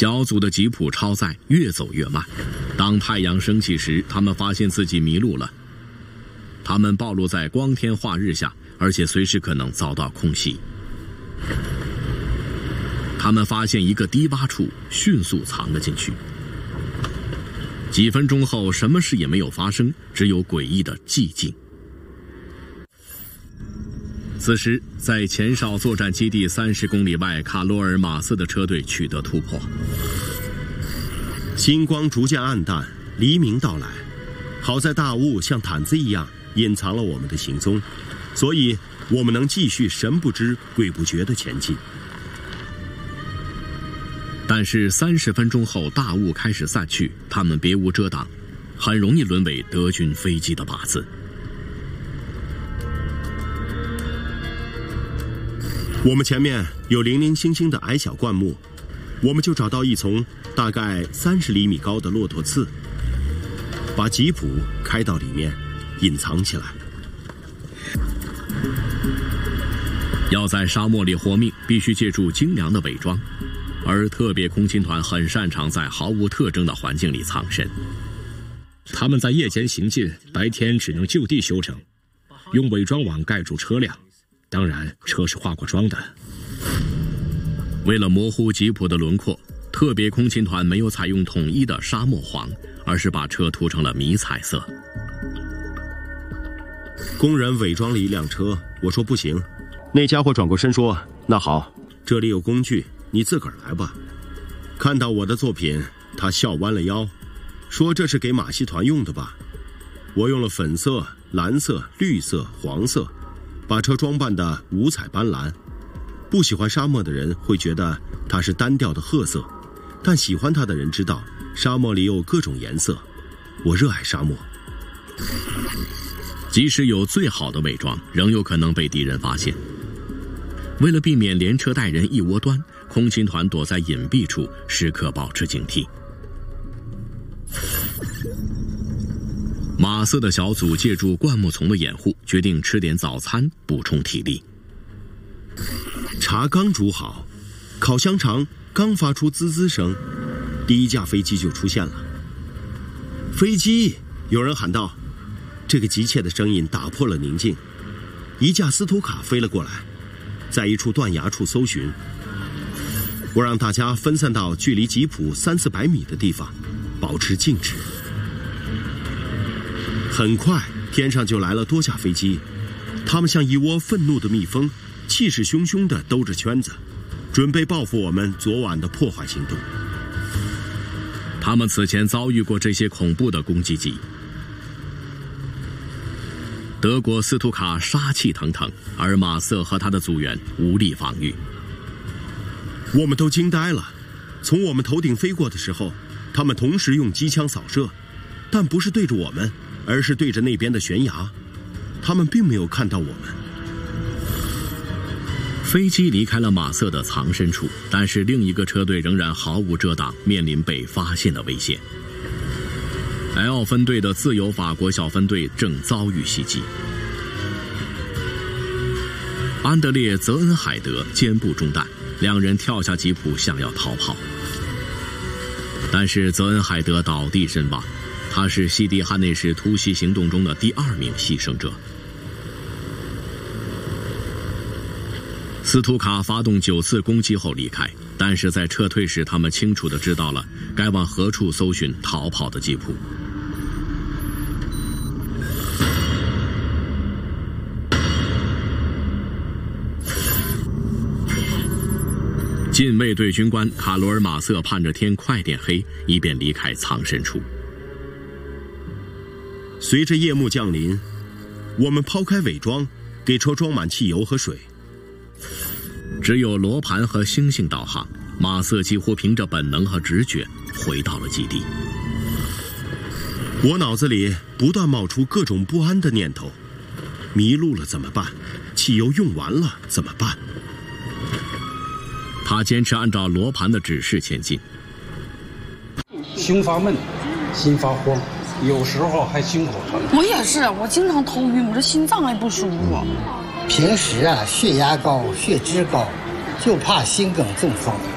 小组的吉普超载，越走越慢。当太阳升起时，他们发现自己迷路了。他们暴露在光天化日下，而且随时可能遭到空袭。他们发现一个低洼处，迅速藏了进去。几分钟后，什么事也没有发生，只有诡异的寂静。此时，在前哨作战基地30公里外卡罗尔马瑟的车队取得突破。 星光逐渐暗淡，黎明到来。好在大雾像毯子一样隐藏了我们的行踪，所以我们能继续神不知鬼不觉地前进。 但是30分钟后，大雾开始散去，他们别无遮挡，很容易沦为德军飞机的靶子。 我们前面有零零星星的矮小灌木，我们就找到一丛大概30厘米高的骆驼刺，把吉普开到里面，隐藏起来。 要在沙漠里活命，必须借助精良的伪装，而特别空勤团很擅长在毫无特征的环境里藏身。 他们在夜间行进，白天只能就地修整，用伪装网盖住车辆。当然，车是化过妆的。 为了模糊吉普的轮廓，特别空勤团没有采用统一的沙漠黄，而是把车涂成了迷彩色。 工人伪装了一辆车，我说不行。那家伙转过身说：“那好，这里有工具，你自个儿来吧。”看到我的作品，他笑弯了腰，说：“这是给马戏团用的吧？”我用了粉色、蓝色、绿色、黄色，把车装扮得五彩斑斓。不喜欢沙漠的人会觉得它是单调的褐色，但喜欢它的人知道沙漠里有各种颜色。我热爱沙漠。 即使有最好的伪装，仍有可能被敌人发现。为了避免连车带人一窝端，空勤团躲在隐蔽处，时刻保持警惕。马瑟的小组借助灌木丛的掩护，决定吃点早餐补充体力。 茶刚煮好，烤香肠刚发出滋滋声，第一架飞机就出现了。飞机！有人喊道。这个急切的声音打破了宁静。一架斯图卡飞了过来，在一处断崖处搜寻。我让大家分散到距离吉普300-400米的地方，保持静止。很快，天上就来了多架飞机，他们像一窝愤怒的蜜蜂，气势汹汹地兜着圈子，准备报复我们昨晚的破坏行动。 他们此前遭遇过这些恐怖的攻击机。德国斯图卡杀气腾腾，而马瑟和他的组员无力防御。 我们都惊呆了，从我们头顶飞过的时候，他们同时用机枪扫射，但不是对着我们，而是对着那边的悬崖。他们并没有看到我们。 飞机离开了马瑟的藏身处，但是另一个车队仍然毫无遮挡，面临被发现的危险。L 分队的自由法国小分队正遭遇袭击。安德烈·泽恩海德肩部中弹，两人跳下吉普想要逃跑，但是泽恩海德倒地身亡，他是西迪汉内市突袭行动中的第2名牺牲者。斯图卡发动9次攻击后离开，但是在撤退时，他们清楚地知道了该往何处搜寻逃跑的吉普。禁卫队军官卡罗尔马瑟盼着天快点黑，以便离开藏身处。 随着夜幕降临，我们抛开伪装，给车装满汽油和水。 只有罗盘和星星导航，马瑟几乎凭着本能和直觉回到了基地。 我脑子里不断冒出各种不安的念头：迷路了怎么办？汽油用完了怎么办？ 他坚持按照罗盘的指示前进。 胸发闷，心发慌，有时候还心口疼。 我也是，我经常头晕，我这心脏还不舒服。 平时啊，血压高，血脂高，就怕心梗中风。